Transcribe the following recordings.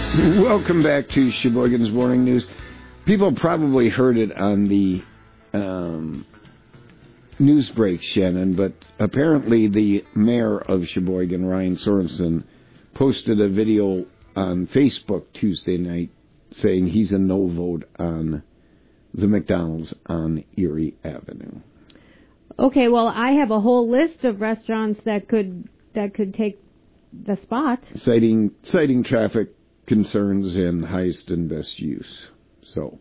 Welcome back to Sheboygan's Morning News. People probably heard it on the news break, Shannon, but apparently the mayor of Sheboygan, Ryan Sorensen, posted a video on Facebook Tuesday night saying he's a no vote on the McDonald's on Erie Avenue. Okay, well, I have a whole list of restaurants that could take the spot. Citing traffic concerns and highest and best use. So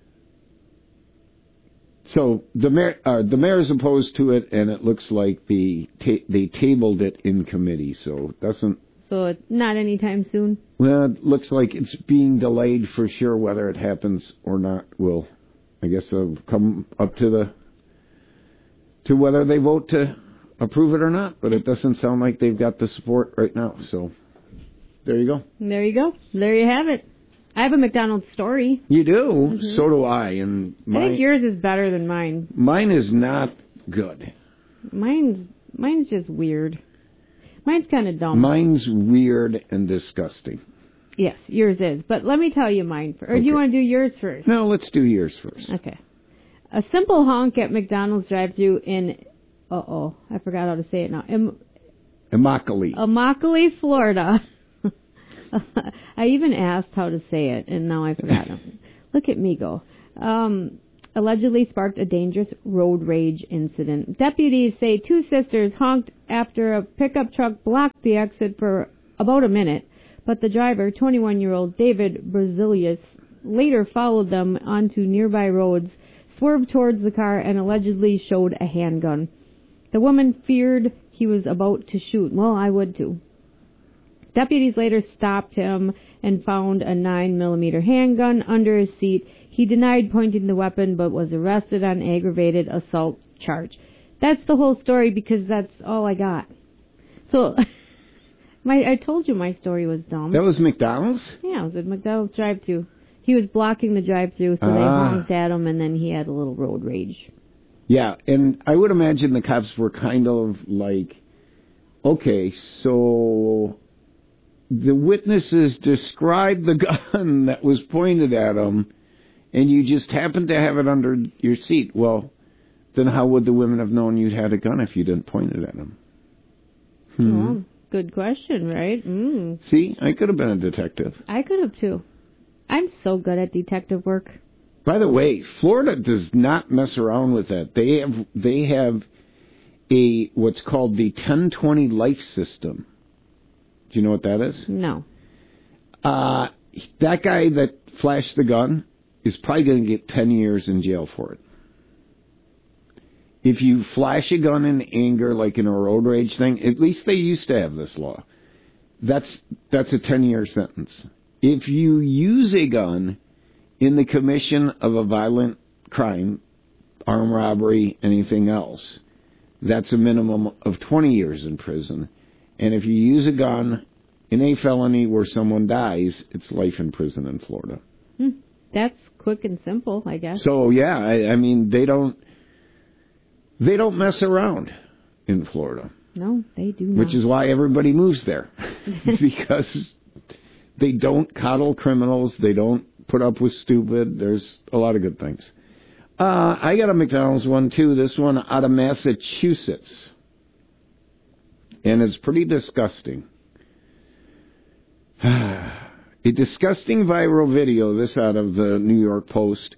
the mayor is opposed to it, and it looks like they tabled it in committee. So it's not anytime soon. Well, it looks like it's being delayed for sure. Whether it happens or not will, I guess, it'll come up to whether they vote to approve it or not. But it doesn't sound like they've got the support right now. So. There you go. There you go. There you have it. I have a McDonald's story. You do? Mm-hmm. So do I. And I think yours is better than mine. Mine is not good. Mine's just weird. Mine's kind of dumb. Mine's weird and disgusting. Yes, yours is. But let me tell you mine first. Or do you want to do yours first? No, let's do yours first. Okay. A simple honk at McDonald's drive-thru in... I forgot how to say it now. Immokalee, Florida. I even asked how to say it, and now I forgot. Look at me go. Allegedly sparked a dangerous road rage incident. Deputies say two sisters honked after a pickup truck blocked the exit for about a minute, but the driver, 21-year-old David Brazilius, later followed them onto nearby roads, swerved towards the car, and allegedly showed a handgun. The woman feared he was about to shoot. Well, I would too. Deputies later stopped him and found a 9mm handgun under his seat. He denied pointing the weapon, but was arrested on aggravated assault charge. That's the whole story because that's all I got. So, I told you my story was dumb. That was McDonald's? Yeah, it was at McDonald's drive-thru. He was blocking the drive-thru, so they honked at him, and then he had a little road rage. Yeah, and I would imagine the cops were kind of like, okay, so... the witnesses described the gun that was pointed at him, and you just happened to have it under your seat. Well, then how would the women have known you'd had a gun if you didn't point it at them? Well, good question, right? See, I could have been a detective. I could have, too. I'm so good at detective work. By the way, Florida does not mess around with that. They have what's called the 1020 life system. Do you know what that is? No. That guy that flashed the gun is probably going to get 10 years in jail for it. If you flash a gun in anger, like in a road rage thing, at least they used to have this law. That's a 10-year sentence. If you use a gun in the commission of a violent crime, armed robbery, anything else, that's a minimum of 20 years in prison. And if you use a gun in a felony where someone dies, it's life in prison in Florida. That's quick and simple, I guess. So, yeah, I mean, they don't mess around in Florida. No, they do not. Which is why everybody moves there. Because they don't coddle criminals. They don't put up with stupid. There's a lot of good things. I got a McDonald's one, too. This one out of Massachusetts. And it's pretty disgusting. A disgusting viral video, this out of the New York Post,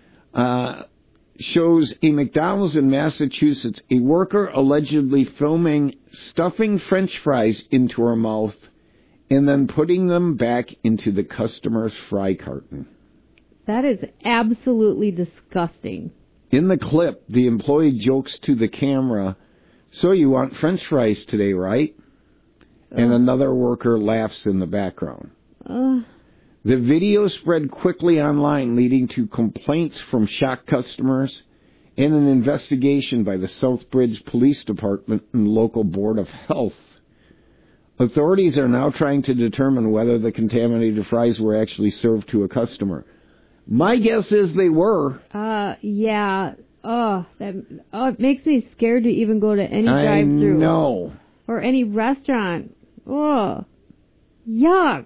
shows a McDonald's in Massachusetts, a worker allegedly filming stuffing French fries into her mouth and then putting them back into the customer's fry carton. That is absolutely disgusting. In the clip, the employee jokes to the camera, "So you want French fries today, right?" And another worker laughs in the background. The video spread quickly online, leading to complaints from shocked customers and an investigation by the Southbridge Police Department and local Board of Health. Authorities are now trying to determine whether the contaminated fries were actually served to a customer. My guess is they were. Yeah. It makes me scared to even go to any drive-thru. I know. Or any restaurant. Yuck.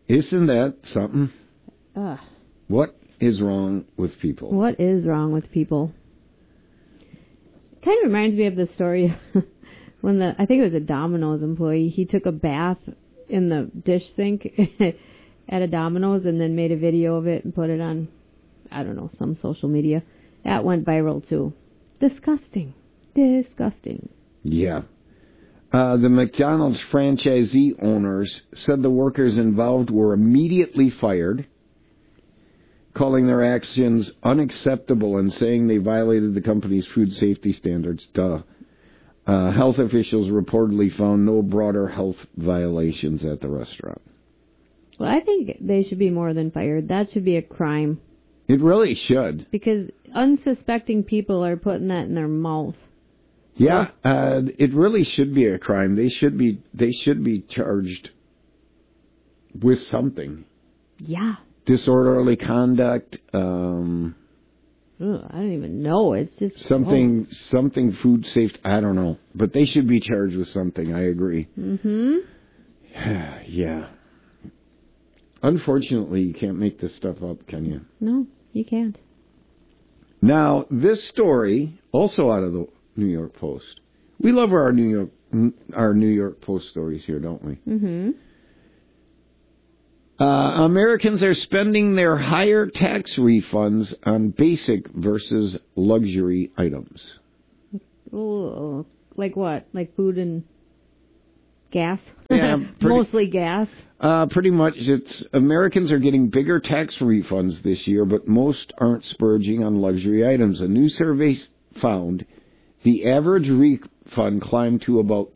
Isn't that something? Ugh. What is wrong with people? What is wrong with people? It kind of reminds me of the story when I think it was a Domino's employee, he took a bath in the dish sink at a Domino's and then made a video of it and put it on, I don't know, some social media. That went viral too. Disgusting. Disgusting. Yeah. The McDonald's franchisee owners said the workers involved were immediately fired, calling their actions unacceptable and saying they violated the company's food safety standards. Health officials reportedly found no broader health violations at the restaurant. Well, I think they should be more than fired. That should be a crime. It really should. Because unsuspecting people are putting that in their mouth. Yeah, it really should be a crime. They should be charged with something. Yeah. Disorderly conduct. I don't even know. It's just something food safety. I don't know, but they should be charged with something. I agree. Mm-hmm. Yeah. Unfortunately, you can't make this stuff up, can you? No, you can't. Now, this story, also out of the New York Post. We love our New York Post stories here, don't we? Mm-hmm. Americans are spending their higher tax refunds on basic versus luxury items. Oh, like what? Like food and gas? Yeah, mostly gas. Pretty much. It's Americans are getting bigger tax refunds this year, but most aren't splurging on luxury items. A new survey found the average refund climbed to about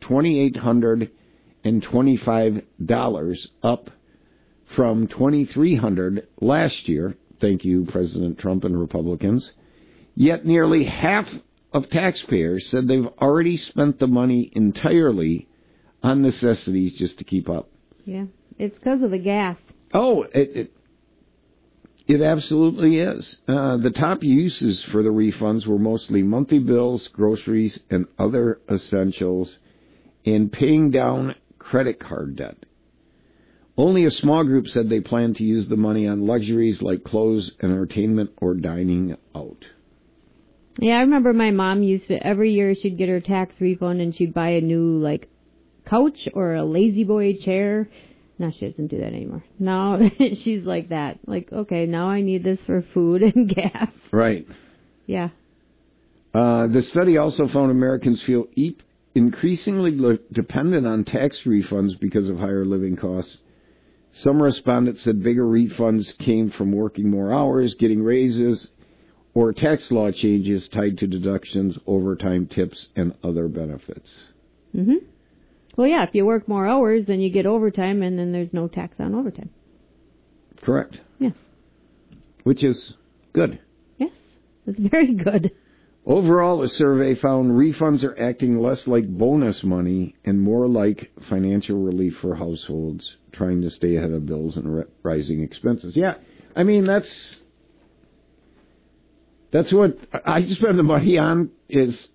$2,825, up from $2,300 last year. Thank you, President Trump and Republicans. Yet nearly half of taxpayers said they've already spent the money entirely on necessities just to keep up. Yeah, it's because of the gas. Oh, it absolutely is. The top uses for the refunds were mostly monthly bills, groceries, and other essentials, and paying down credit card debt. Only a small group said they plan to use the money on luxuries like clothes, entertainment, or dining out. Yeah, I remember my mom used to, every year she'd get her tax refund and she'd buy a new, like, couch or a lazy boy chair. No, she doesn't do that anymore. Now she's like that. Like, okay, now I need this for food and gas. Right. Yeah. The study also found Americans feel increasingly dependent on tax refunds because of higher living costs. Some respondents said bigger refunds came from working more hours, getting raises, or tax law changes tied to deductions, overtime, tips, and other benefits. Mm-hmm. Well, yeah, if you work more hours, then you get overtime, and then there's no tax on overtime. Correct. Yes. Which is good. Yes, it's very good. Overall, the survey found refunds are acting less like bonus money and more like financial relief for households trying to stay ahead of bills and rising expenses. Yeah, I mean, that's what I spend the money on, is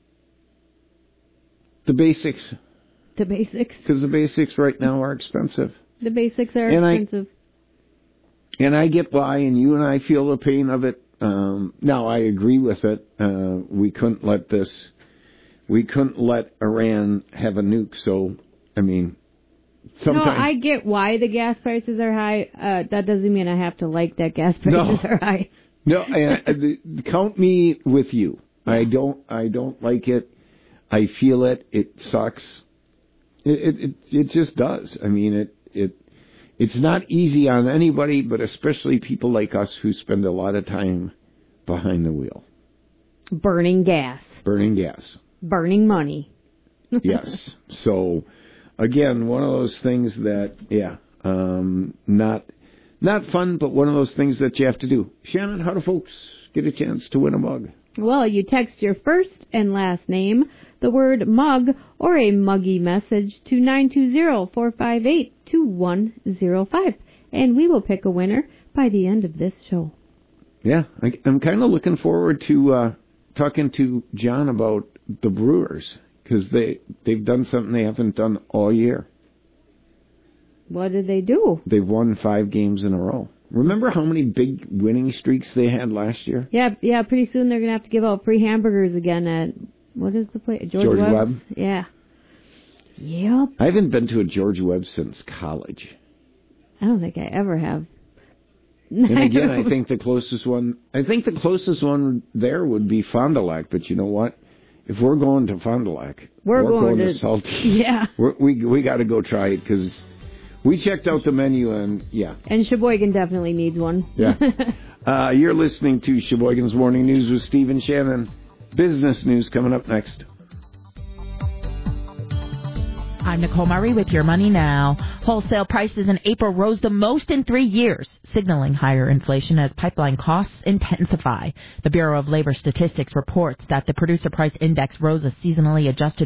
the basics. The basics. Because the basics right now are expensive. The basics are expensive. And I get why, and you and I feel the pain of it. Now, I agree with it. We couldn't let Iran have a nuke, so, I mean, sometimes... No, I get why the gas prices are high. That doesn't mean I have to like that gas prices are high. No, count me with you. I don't like it. I feel it. It sucks. It just does. I mean, it's not easy on anybody, but especially people like us who spend a lot of time behind the wheel. Burning gas. Burning gas. Burning money. Yes. So, again, one of those things that, not fun, but one of those things that you have to do. Shannon, how do folks get a chance to win a mug? Well, you text your first and last name, the word mug, or a muggy message to 920-458-2105, and we will pick a winner by the end of this show. Yeah, I'm kind of looking forward to talking to John about the Brewers, because they've done something they haven't done all year. What did they do? They've won 5 games in a row. Remember how many big winning streaks they had last year? Yeah. Pretty soon they're going to have to give out free hamburgers again at, what is the place? George Webb? Yeah. Yep. I haven't been to a George Webb since college. I don't think I ever have. And again, I think the closest one there would be Fond du Lac. But you know what? If we're going to Fond du Lac, we're going to Salty. Yeah. We got to go try it because we checked out the menu and yeah. And Sheboygan definitely needs one. Yeah. You're listening to Sheboygan's Morning News with Steve and Shannon. Business news coming up next. I'm Nicole Murray with Your Money Now. Wholesale prices in April rose the most in 3 years, signaling higher inflation as pipeline costs intensify. The Bureau of Labor Statistics reports that the Producer Price Index rose a seasonally adjusted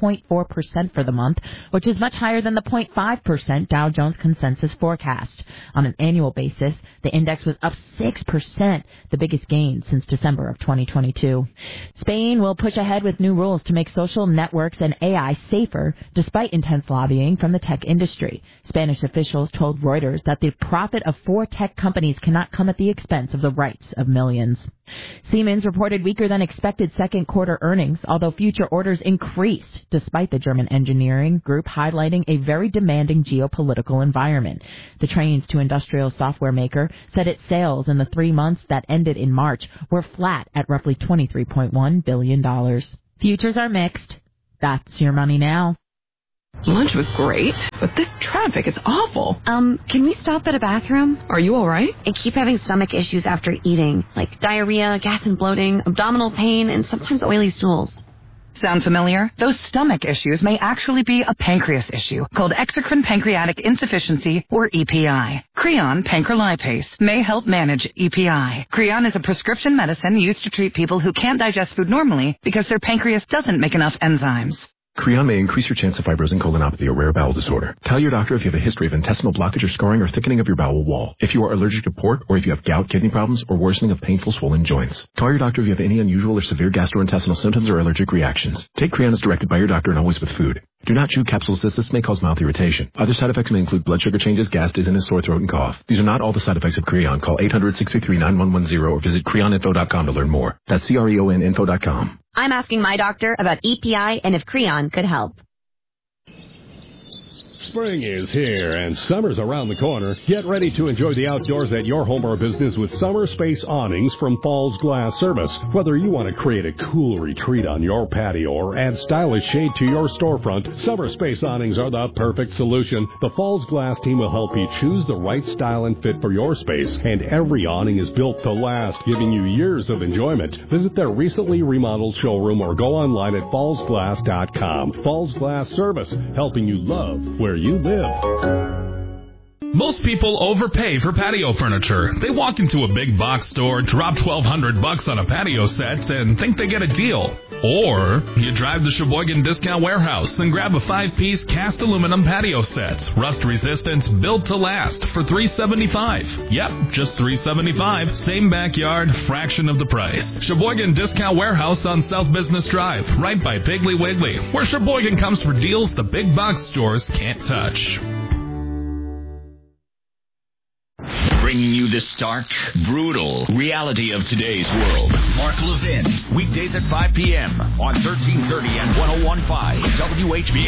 1.4% for the month, which is much higher than the 0.5% Dow Jones consensus forecast. On an annual basis, the index was up 6%, the biggest gain since December of 2022. Spain will push ahead with new rules to make social networks and AI safer, despite intense lobbying from the tech industry. Spanish officials told Reuters that the profit of 4 tech companies cannot come at the expense of the rights of millions. Siemens reported weaker than expected second quarter earnings, although future orders increased, despite the German engineering group highlighting a very demanding geopolitical environment. The Trains to Industrial software maker said its sales in the 3 months that ended in March were flat at roughly $23.1 billion. Futures are mixed. That's Your Money Now. Lunch was great, but this traffic is awful. Can we stop at a bathroom? Are you all right? I keep having stomach issues after eating, like diarrhea, gas and bloating, abdominal pain, and sometimes oily stools. Sound familiar? Those stomach issues may actually be a pancreas issue called exocrine pancreatic insufficiency, or EPI. Creon pancrelipase may help manage EPI. Creon is a prescription medicine used to treat people who can't digest food normally because their pancreas doesn't make enough enzymes. Creon may increase your chance of fibrosing colonopathy, a rare bowel disorder. Tell your doctor if you have a history of intestinal blockage or scarring or thickening of your bowel wall. If you are allergic to pork, or if you have gout, kidney problems, or worsening of painful swollen joints. Call your doctor if you have any unusual or severe gastrointestinal symptoms or allergic reactions. Take Creon as directed by your doctor and always with food. Do not chew capsules as this may cause mouth irritation. Other side effects may include blood sugar changes, gas, dizziness, sore throat, and cough. These are not all the side effects of Creon. Call 800-633-9110 or visit creoninfo.com to learn more. That's CREONinfo.com. I'm asking my doctor about EPI and if Creon could help. Spring is here and summer's around the corner. Get ready to enjoy the outdoors at your home or business with Summer Space Awnings from Falls Glass Service. Whether you want to create a cool retreat on your patio or add stylish shade to your storefront, Summer Space Awnings are the perfect solution. The Falls Glass team will help you choose the right style and fit for your space, and every awning is built to last, giving you years of enjoyment. Visit their recently remodeled showroom or go online at fallsglass.com. Falls Glass Service, helping you love where you live. Most people overpay for patio furniture. They walk into a big box store, drop $1,200 on a patio set, and think they get a deal. Or you drive to Sheboygan Discount Warehouse and grab a 5-piece cast aluminum patio set, rust-resistant, built to last, for $375. Yep, just $375. Same backyard, fraction of the price. Sheboygan Discount Warehouse on South Business Drive, right by Piggly Wiggly, where Sheboygan comes for deals the big box stores can't touch. Bringing you the stark, brutal reality of today's world. Mark Levin, weekdays at 5 p.m. on 1330 and 101.5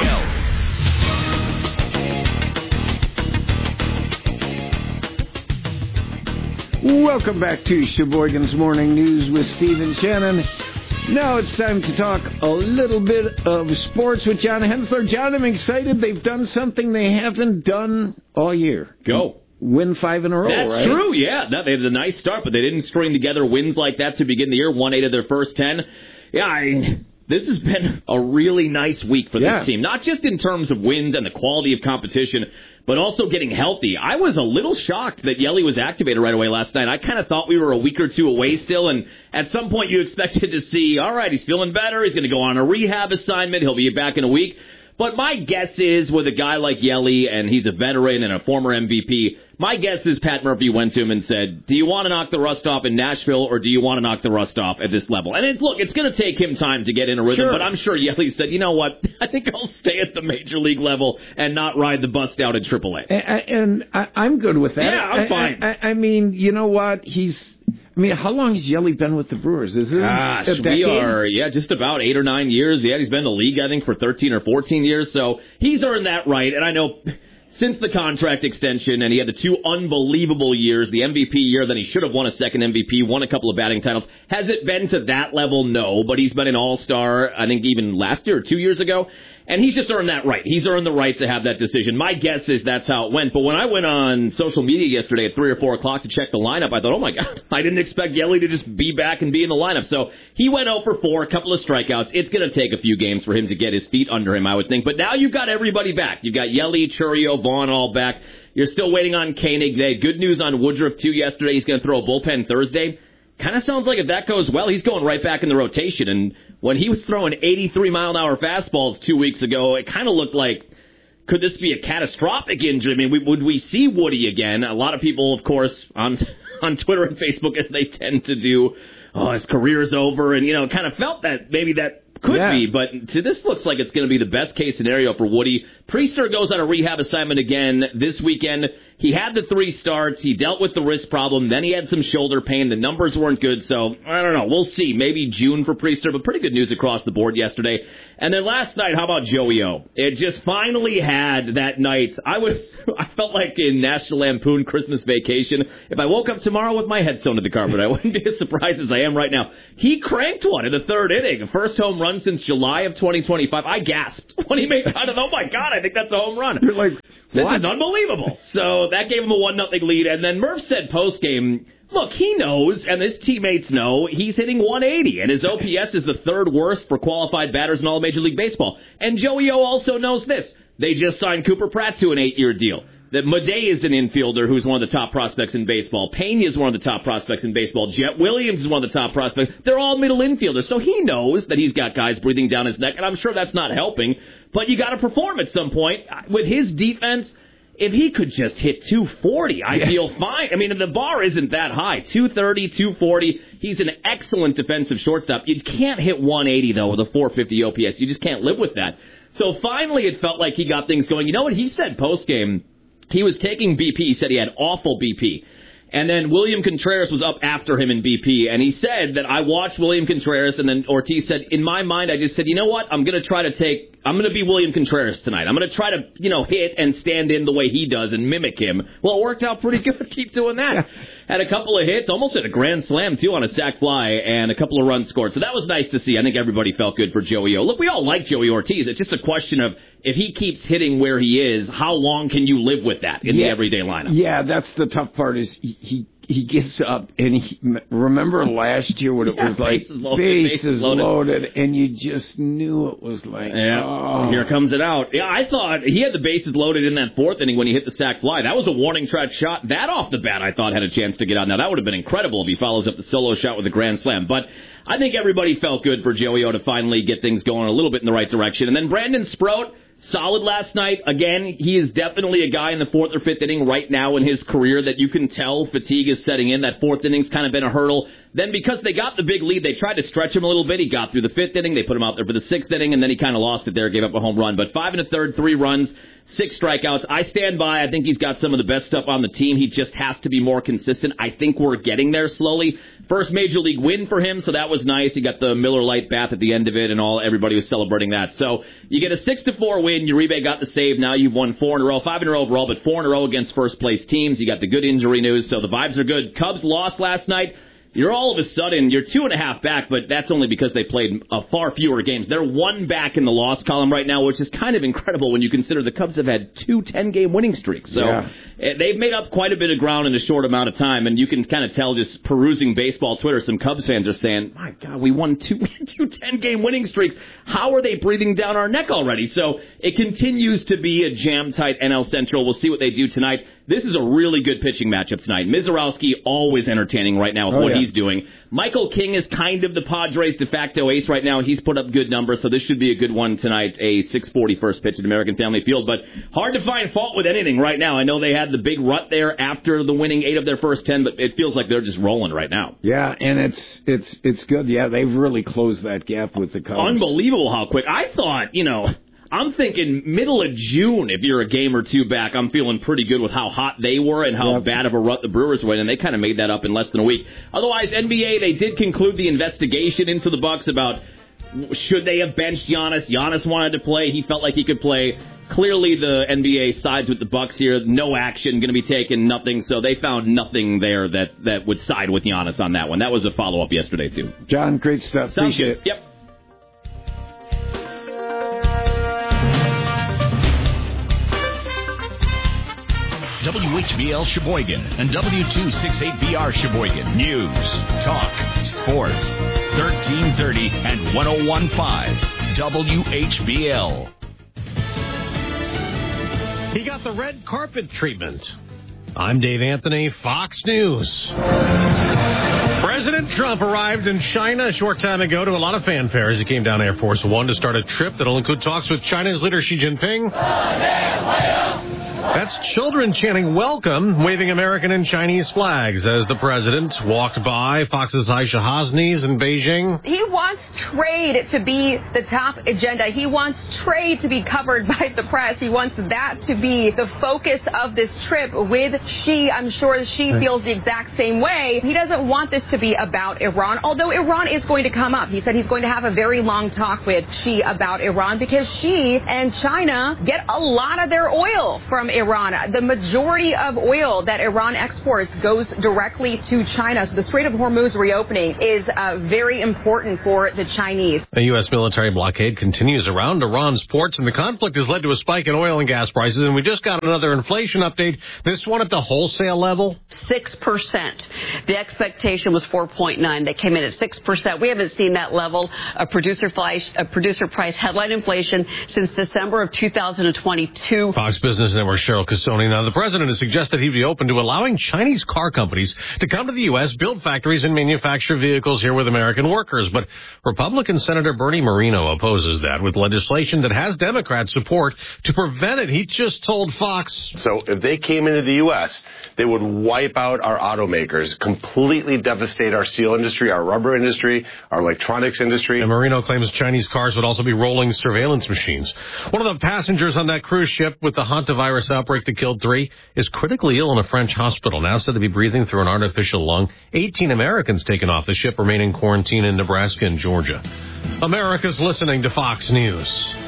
WHBL. Welcome back to Sheboygan's Morning News with Steve and Shannon. Now it's time to talk a little bit of sports with John Hensler. John, I'm excited. They've done something they haven't done all year. Go. Win 5 in a row, That's right? That's true, yeah. No, they had a nice start, but they didn't string together wins like that to begin the year. Won 8 of their first 10. Yeah, this has been a really nice week for this team. Not just in terms of wins and the quality of competition, but also getting healthy. I was a little shocked that Yeli was activated right away last night. I kind of thought we were a week or two away still, and at some point you expected to see, all right, he's feeling better, he's going to go on a rehab assignment, he'll be back in a week. But my guess is with a guy like Yelly, and he's a veteran and a former MVP, my guess is Pat Murphy went to him and said, do you want to knock the rust off in Nashville, or do you want to knock the rust off at this level? And it's going to take him time to get in a rhythm, but I'm sure Yelly said, you know what, I think I'll stay at the major league level and not ride the bus down in AAA. And I'm good with that. Yeah, I'm fine. I mean, you know what, how long has Yelly been with the Brewers? Is it Gosh, we are, just about 8 or 9 years. Yeah, he's been in the league, I think, for 13 or 14 years, so he's earned that right, and I know since the contract extension, and he had the 2 unbelievable years, the MVP year, then he should have won a second MVP, won a couple of batting titles. Has it been to that level? No, but he's been an all-star, I think, even last year or 2 years ago, and he's just earned that right. He's earned the right to have that decision. My guess is that's how it went, but when I went on social media yesterday at 3 or 4 o'clock to check the lineup, I thought, oh my God, I didn't expect Yelly to just be back and be in the lineup. So he went 0 for 4, a couple of strikeouts. It's going to take a few games for him to get his feet under him, I would think. But now you've got everybody back. You've got Yelly, Churio, Vaughn all back. You're still waiting on Koenig. They had good news on Woodruff, too, yesterday. He's going to throw a bullpen Thursday. Kind of sounds like if that goes well, he's going right back in the rotation. And when he was throwing 83-mile-an-hour fastballs 2 weeks ago, it kind of looked like, could this be a catastrophic injury? I mean, would we see Woody again? A lot of people, of course, on Twitter and Facebook, as they tend to do, his career's over, and, kind of felt that maybe that could be, but this looks like it's going to be the best case scenario for Woody. Priester goes on a rehab assignment again this weekend. He had the 3 starts. He dealt with the wrist problem. Then he had some shoulder pain. The numbers weren't good, so I don't know. We'll see. Maybe June for Priester, but pretty good news across the board yesterday. And then last night, how about Joey O? It just finally had that night. I felt like in National Lampoon Christmas Vacation. If I woke up tomorrow with my head sewn to the carpet, I wouldn't be as surprised as I am right now. He cranked one in the 3rd inning. First home run since July of 2025. I gasped when he made kind of, oh my God, I think that's a home run. You're like, this is unbelievable. So that gave him a 1-0 lead. And then Murph said post-game, look, he knows, and his teammates know, he's hitting 180, and his OPS is the 3rd worst for qualified batters in all of Major League Baseball. And Joey O also knows this. They just signed Cooper Pratt to an 8-year deal. That Madej is an infielder who's one of the top prospects in baseball. Pena is one of the top prospects in baseball. Jet Williams is one of the top prospects. They're all middle infielders, so he knows that he's got guys breathing down his neck, and I'm sure that's not helping. But you got to perform at some point. With his defense, if he could just hit 240, I feel fine. I mean, the bar isn't that high. 230, 240. He's an excellent defensive shortstop. You can't hit 180, though, with a 450 OPS. You just can't live with that. So finally it felt like he got things going. You know what he said post-game? He was taking BP. He said he had awful BP. And then William Contreras was up after him in BP. And he said that I watched William Contreras, and then Ortiz said, in my mind, I just said, you know what? I'm going to be William Contreras tonight. I'm going to try to, hit and stand in the way he does and mimic him. Well, it worked out pretty good. Keep doing that. Had a couple of hits, almost at a grand slam, too, on a sac fly, and a couple of runs scored. So that was nice to see. I think everybody felt good for Joey O. Look, we all like Joey Ortiz. It's just a question of if he keeps hitting where he is, how long can you live with that in the everyday lineup? Yeah, that's the tough part is he gets up, and remember last year what it was like? Bases loaded, and you just knew it was like, here comes it out. Yeah, I thought he had the bases loaded in that 4th inning when he hit the sac fly. That was a warning track shot. That off the bat I thought had a chance to get out. Now, that would have been incredible if he follows up the solo shot with a grand slam. But I think everybody felt good for Joey O to finally get things going a little bit in the right direction. And then Brandon Sprout, solid last night. Again, he is definitely a guy in the 4th or 5th inning right now in his career that you can tell fatigue is setting in. That 4th inning's kind of been a hurdle. Then because they got the big lead, they tried to stretch him a little bit. He got through the 5th inning. They put him out there for the 6th inning, and then he kind of lost it there, gave up a home run. But 5 1/3, 3 runs, 6 strikeouts. I stand by. I think he's got some of the best stuff on the team. He just has to be more consistent. I think we're getting there slowly. First major league win for him, so that was nice. He got the Miller Lite bath at the end of it, and everybody was celebrating that. So you get a 6-4 win. Uribe got the save. Now you've won 4 in a row, 5 in a row overall, but 4 in a row against first-place teams. You got the good injury news, so the vibes are good. Cubs lost last night. You're all of a sudden, you're 2.5 back, but that's only because they played far fewer games. They're 1 back in the loss column right now, which is kind of incredible when you consider the Cubs have had 2 10-game winning streaks. So they've made up quite a bit of ground in a short amount of time, and you can kind of tell just perusing baseball Twitter, some Cubs fans are saying, my God, we won 2 10-game winning streaks. How are they breathing down our neck already? So it continues to be a jam-tight NL Central. We'll see what they do tonight. this is a really good pitching matchup tonight. Mizorowski, always entertaining right now with what he's doing. Michael King is kind of the Padres' de facto ace right now. He's put up good numbers, so this should be a good one tonight, a 6:40 first pitch at American Family Field. But hard to find fault with anything right now. I know they had the big rut there after the winning 8 of their first 10, but it feels like they're just rolling right now. Yeah, and it's good. Yeah, they've really closed that gap with the Cubs. Unbelievable how quick. I thought, I'm thinking middle of June, if you're a game or two back, I'm feeling pretty good with how hot they were and how bad of a rut the Brewers were in, and they kind of made that up in less than a week. Otherwise, NBA, they did conclude the investigation into the Bucks about should they have benched Giannis. Giannis wanted to play. He felt like he could play. Clearly, the NBA sides with the Bucks here. No action going to be taken, nothing. So they found nothing there that would side with Giannis on that one. That was a follow-up yesterday, too. John, great stuff. Appreciate it. Yep. WHBL Sheboygan and W268BR Sheboygan. News, talk, sports. 1330 and 1015 WHBL. He got the red carpet treatment. I'm Dave Anthony, Fox News. President Trump arrived in China a short time ago to a lot of fanfare as he came down Air Force One to start a trip that'll include talks with China's leader Xi Jinping. That's children chanting welcome, waving American and Chinese flags as the president walked by Fox's Aisha Hasni's in Beijing. He wants trade to be the top agenda. He wants trade to be covered by the press. He wants that to be the focus of this trip with Xi. I'm sure Xi feels the exact same way. He doesn't want this to be about Iran, although Iran is going to come up. He said he's going to have a very long talk with Xi about Iran because Xi and China get a lot of their oil from Iran. The majority of oil that Iran exports goes directly to China. So the Strait of Hormuz reopening is very important for the Chinese. A U.S. military blockade continues around Iran's ports, and the conflict has led to a spike in oil and gas prices. And we just got another inflation update, this one at the wholesale level. 6%. The expectation was 4.9. They came in at 6%. We haven't seen that level of producer price headline inflation since December of 2022. Fox Business Network Cheryl Casoni. Now, the president has suggested he'd be open to allowing Chinese car companies to come to the U.S., build factories, and manufacture vehicles here with American workers. But Republican Senator Bernie Moreno opposes that with legislation that has Democrat support to prevent it. He just told Fox. So if they came into the U.S., they would wipe out our automakers, completely devastate our steel industry, our rubber industry, our electronics industry. And Moreno claims Chinese cars would also be rolling surveillance machines. One of the passengers on that cruise ship with the hantavirus outbreak that killed 3 is critically ill in a French hospital, now said to be breathing through an artificial lung. 18 Americans taken off the ship remain in quarantine in Nebraska and Georgia. America's listening to Fox News.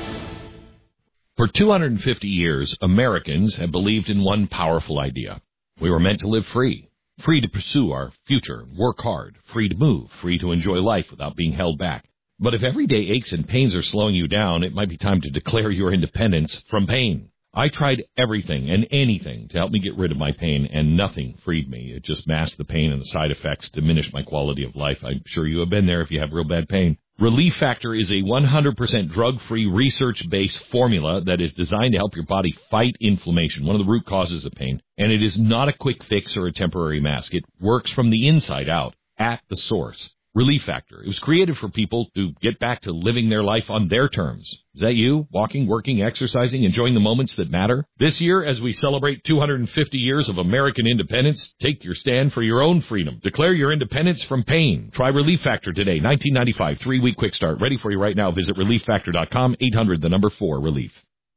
For 250 years, Americans have believed in one powerful idea. We were meant to live free. Free to pursue our future, work hard, free to move, free to enjoy life without being held back. But if everyday aches and pains are slowing you down, it might be time to declare your independence from pain. I tried everything and anything to help me get rid of my pain, and nothing freed me. It just masked the pain and the side effects, diminished my quality of life. I'm sure you have been there if you have real bad pain. Relief Factor is a 100% drug-free, research-based formula that is designed to help your body fight inflammation, one of the root causes of pain. And it is not a quick fix or a temporary mask. It works from the inside out, at the source. Relief Factor. It was created for people to get back to living their life on their terms. Is that you? Walking, working, exercising, enjoying the moments that matter? This year, as we celebrate 250 years of American independence, take your stand for your own freedom. Declare your independence from pain. Try Relief Factor today. 1995, 3-week quick start. Ready for you right now. Visit ReliefFactor.com, 800-4-RELIEF.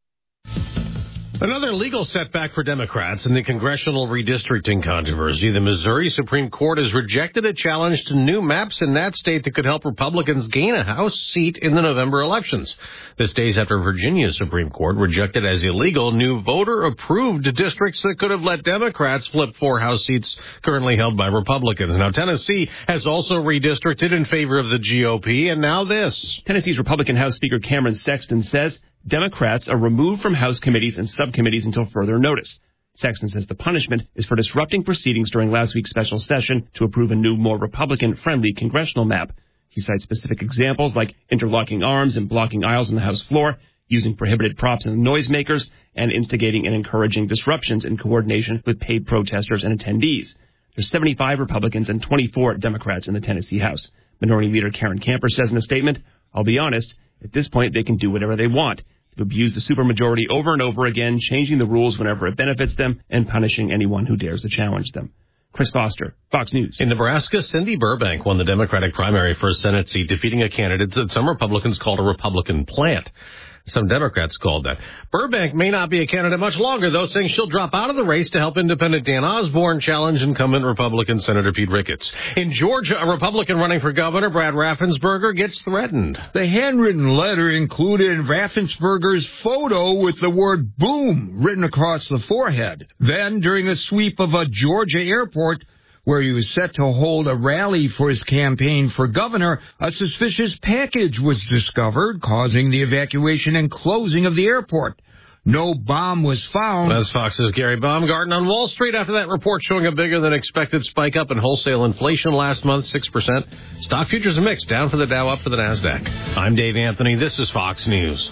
Another legal setback for Democrats in the congressional redistricting controversy. The Missouri Supreme Court has rejected a challenge to new maps in that state that could help Republicans gain a House seat in the November elections. This days after Virginia's Supreme Court rejected as illegal new voter-approved districts that could have let Democrats flip 4 House seats currently held by Republicans. Now, Tennessee has also redistricted in favor of the GOP, and now this. Tennessee's Republican House Speaker Cameron Sexton says Democrats are removed from House committees and subcommittees until further notice. Sexton says the punishment is for disrupting proceedings during last week's special session to approve a new, more Republican-friendly congressional map. He cites specific examples like interlocking arms and blocking aisles on the House floor. using prohibited props and noisemakers, and instigating and encouraging disruptions in coordination with paid protesters and attendees. There's 75 Republicans and 24 Democrats in the Tennessee House. Minority Leader Karen Camper says in a statement, "I'll be honest, at this point they can do whatever they want. They've abused the supermajority over and over again, changing the rules whenever it benefits them and punishing anyone who dares to challenge them." Chris Foster, Fox News. In Nebraska, Cindy Burbank won the Democratic primary for a Senate seat, defeating a candidate that some Republicans called a Republican plant. Some Democrats called that. Burbank may not be a candidate much longer, though, saying she'll drop out of the race to help independent Dan Osborne challenge incumbent Republican Senator Pete Ricketts. In Georgia, a Republican running for governor, Brad Raffensperger, gets threatened. The handwritten letter included Raffensperger's photo with the word boom written across the forehead. Then, during a sweep of a Georgia airport, where he was set to hold a rally for his campaign for governor, a suspicious package was discovered, causing the evacuation and closing of the airport. No bomb was found. That's Fox's Gary Baumgarten on Wall Street after that report showing a bigger than expected spike up in wholesale inflation last month, 6%. Stock futures are mixed, down for the Dow, up for the NASDAQ. I'm Dave Anthony. This is Fox News.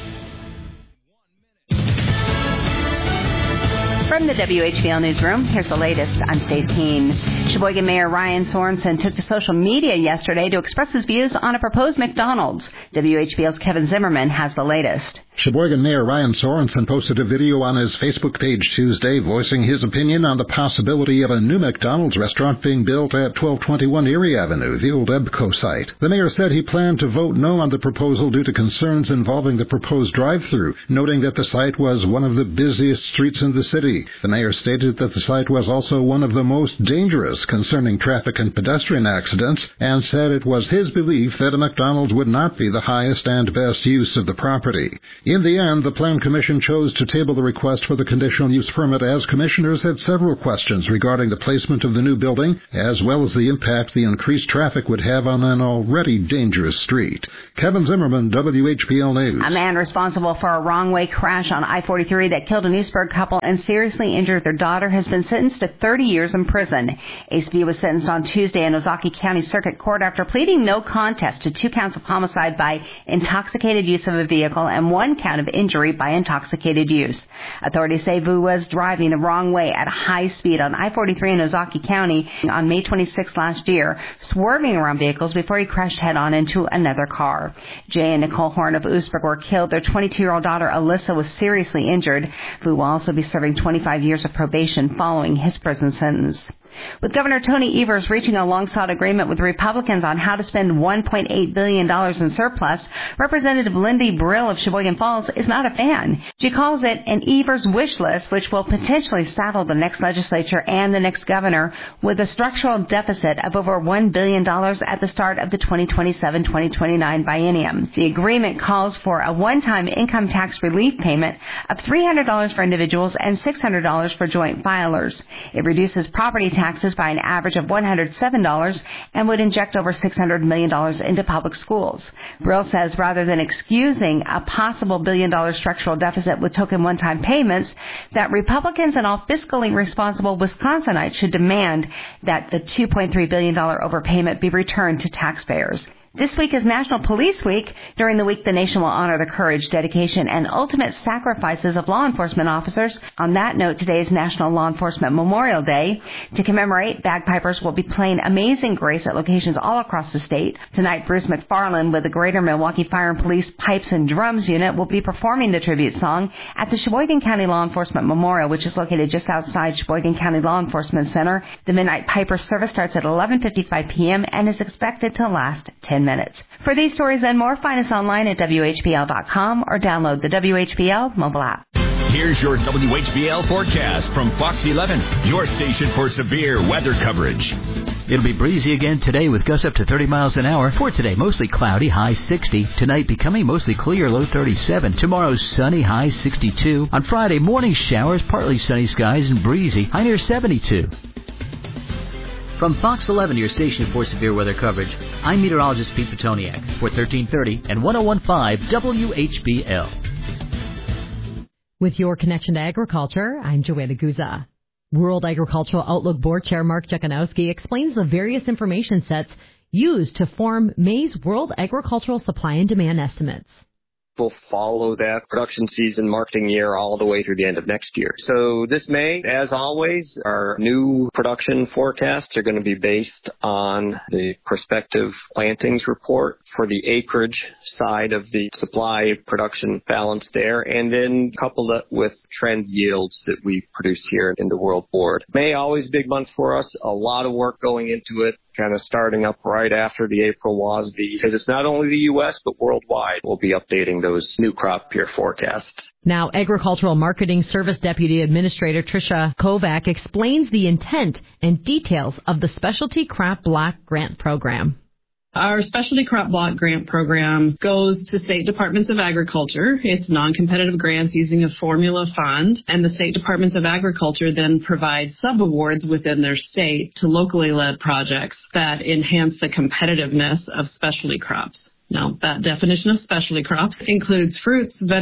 From the WHBL Newsroom, here's the latest. I'm Stace Keene. Sheboygan Mayor Ryan Sorensen took to social media yesterday to express his views on a proposed McDonald's. WHBL's Kevin Zimmerman has the latest. Sheboygan Mayor Ryan Sorensen posted a video on his Facebook page Tuesday voicing his opinion on the possibility of a new McDonald's restaurant being built at 1221 Erie Avenue, the old EBCO site. The mayor said he planned to vote no on the proposal due to concerns involving the proposed drive-through, noting that the site was one of the busiest streets in the city. The mayor stated that the site was also one of the most dangerous concerning traffic and pedestrian accidents, and said it was his belief that a McDonald's would not be the highest and best use of the property. In the end, the Plan Commission chose to table the request for the conditional use permit as commissioners had several questions regarding the placement of the new building, as well as the impact the increased traffic would have on an already dangerous street. Kevin Zimmerman, WHBL News. A man responsible for a wrong-way crash on I-43 that killed a Newsburg couple and seriously injured their daughter has been sentenced to 30 years in prison. Ace V was sentenced on Tuesday in Ozaukee County Circuit Court after pleading no contest to 2 counts of homicide by intoxicated use of a vehicle and 1 count of injury by intoxicated use. Authorities say Vu was driving the wrong way at a high speed on I-43 in Ozaukee County on May 26 last year, swerving around vehicles before he crashed head-on into another car. Jay and Nicole Horn of Oostburg were killed. Their 22-year-old daughter Alyssa was seriously injured. Vu will also be serving 25 years of probation following his prison sentence. With Governor Tony Evers reaching a long-sought agreement with Republicans on how to spend $1.8 billion in surplus, Representative Lindy Brill of Sheboygan Falls is not a fan. She calls it an Evers wish list, which will potentially saddle the next legislature and the next governor with a structural deficit of over $1 billion at the start of the 2027-2029 biennium. The agreement calls for a one-time income tax relief payment of $300 for individuals and $600 for joint filers. It reduces property taxes by an average of $107 and would inject over $600 million into public schools. Brill says rather than excusing a possible billion-dollar structural deficit with token one-time payments, that Republicans and all fiscally responsible Wisconsinites should demand that the $2.3 billion overpayment be returned to taxpayers. This week is National Police Week. During the week, the nation will honor the courage, dedication, and ultimate sacrifices of law enforcement officers. On that note, today is National Law Enforcement Memorial Day. To commemorate, bagpipers will be playing Amazing Grace at locations all across the state. Tonight, Bruce McFarland with the Greater Milwaukee Fire and Police Pipes and Drums Unit will be performing the tribute song at the Sheboygan County Law Enforcement Memorial, which is located just outside Sheboygan County Law Enforcement Center. The Midnight Piper service starts at 11:55 p.m. and is expected to last 10 minutes. For these stories and more, find us online at WHBL.com or download the WHBL mobile app. Here's your WHBL forecast from Fox 11, your station for severe weather coverage. It'll be breezy again today with gusts up to 30 miles an hour. For today, mostly cloudy, high 60. Tonight, becoming mostly clear, low 37. Tomorrow, sunny, high 62. On Friday, morning showers, partly sunny skies and breezy, high near 72. From Fox 11, your station for severe weather coverage, I'm meteorologist Pete Petoniak for 1330 and 1015 WHBL. With your connection to agriculture, I'm Joanna Guza. World Agricultural Outlook Board Chair Mark Jekanowski explains the various information sets used to form May's World Agricultural Supply and Demand Estimates. will follow that production season marketing year all the way through the end of next year. So this May, as always, our new production forecasts are going to be based on the prospective plantings report for the acreage side of the supply production balance there, and then couple it with trend yields that we produce here in the World Board. May, always a big month for us, a lot of work going into it, kind of starting up right after the April WASDE, because it's not only the U.S., but worldwide. We'll be updating those new crop year forecasts. Now, Agricultural Marketing Service Deputy Administrator Tricia Kovac explains the intent and details of the Specialty Crop Block Grant Program. Our Specialty Crop Block Grant Program goes to state departments of agriculture. It's non-competitive grants using a formula fund, and the state departments of agriculture then provide sub-awards within their state to locally led projects that enhance the competitiveness of specialty crops. Now, that definition of specialty crops includes fruits, vegetables,